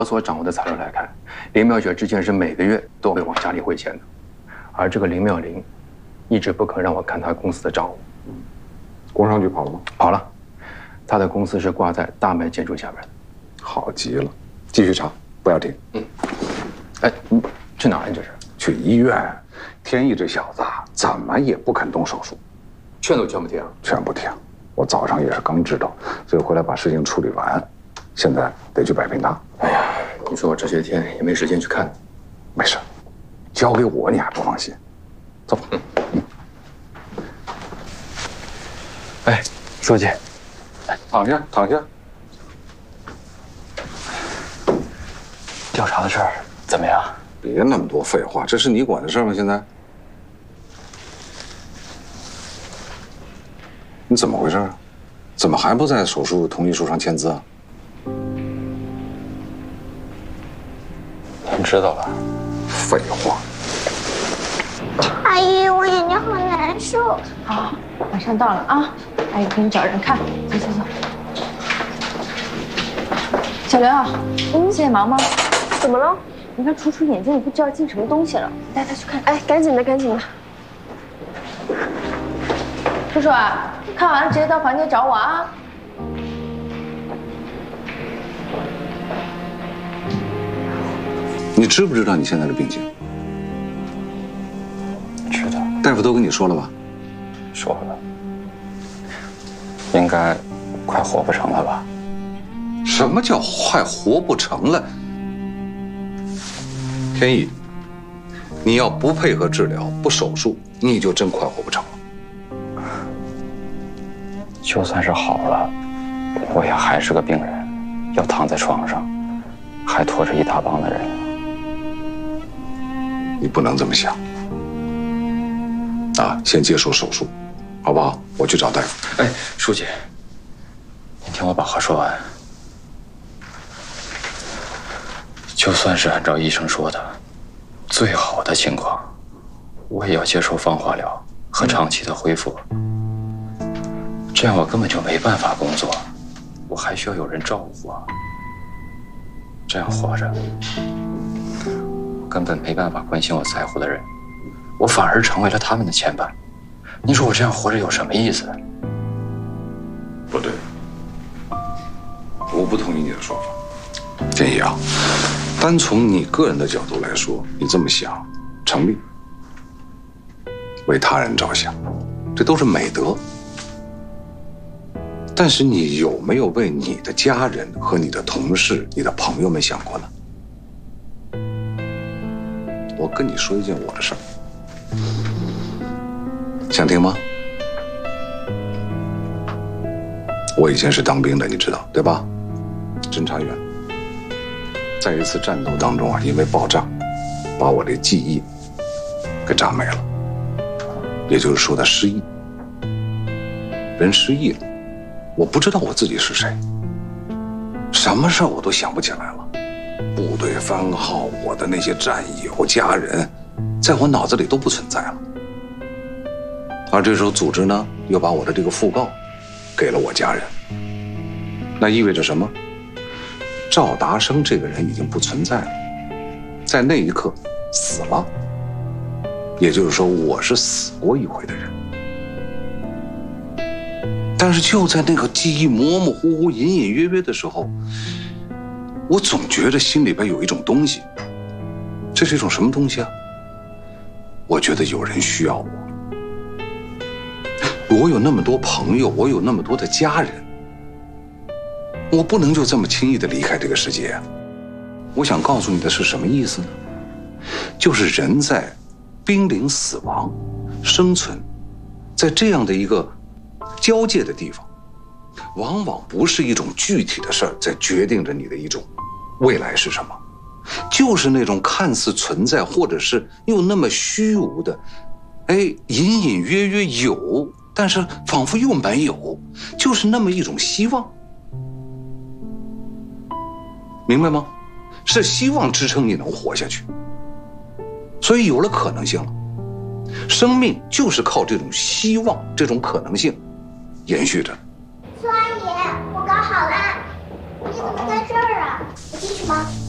所掌握的材料来看，林妙雪之前是每个月都会往家里汇钱的，而这个林妙玲一直不肯让我看她公司的账务。 工商局跑了吗？ 跑了，她的公司是挂在大麦建筑下面的。 好极了，继续查，不要停。 哎，你去哪儿？你这是？ 去医院。天意这小子怎么也不肯动手术， 劝都劝不听。 劝不听。我早上也是刚知道，所以回来把事情处理完，现在得去摆平他。 哎呀，你说我这些天也没时间去看。 没事，交给我你还不放心。走。 哎，书记， 躺下，躺下。 调查的事儿怎么样？ 别那么多废话，这是你管的事吗？现在？你怎么回事啊？怎么还不在手术同意书上签字啊？ 您知道了。 废话。 阿姨，我眼睛好难受。 好，马上到了啊！阿姨给你找人看。走走走。小刘啊，现在忙吗？ 怎么了？ 你看楚楚眼睛里不知道进什么东西了，带她去看。 哎，赶紧的，赶紧的。 楚楚啊，看完了直接到房间找我啊。 你知不知道你现在的病情？ 知道。 大夫都跟你说了吧？ 说了。应该快活不成了吧？ 什么叫快活不成了？天意，你要不配合治疗，不手术，你就真快活不成了。 就算是好了，我也还是个病人，要躺在床上，还拖着一大帮的人。 你不能这么想。啊，先接受手术，好不好？我去找大夫。 哎，书记，您听我把话说完。就算是按照医生说的，最好的情况，我也要接受放化疗和长期的恢复。这样我根本就没办法工作，我还需要有人照顾我。这样活着，我根本没办法关心我在乎的人，我反而成为了他们的牵绊。你说我这样活着有什么意思？ 不对，我不同意你的说法。建议啊，单从你个人的角度来说，你这么想成立。为他人着想，这都是美德。但是你有没有为你的家人和你的同事、你的朋友们想过呢？我跟你说一件我的事儿，想听吗？我以前是当兵的，你知道对吧？侦察员，在一次战斗当中啊，因为爆炸，把我的记忆给炸没了，也就是说的失忆，人失忆了。我不知道我自己是谁，什么事我都想不起来了。部队番号，我的那些战友、家人，在我脑子里都不存在了。而这时候组织呢，又把我的这个讣告给了我家人，那意味着什么？赵达生这个人已经不存在了，在那一刻死了。也就是说，我是死过一回的人。但是就在那个记忆模模糊糊、隐隐约约的时候，我总觉得心里边有一种东西。这是一种什么东西啊？我觉得有人需要我。我有那么多朋友，我有那么多的家人，我不能就这么轻易的离开这个世界啊。我想告诉你的是什么意思呢？就是人在濒临死亡、生存，在这样的一个交界的地方，往往不是一种具体的事儿在决定着你的一种未来是什么，就是那种看似存在，或者是又那么虚无的，隐隐约约有，但是仿佛又没有，就是那么一种希望。明白吗？是希望支撑你能活下去，所以有了可能性了。生命就是靠这种希望、这种可能性延续着。 苏阿姨，我搞好了。你怎么在这儿啊？我进去吗？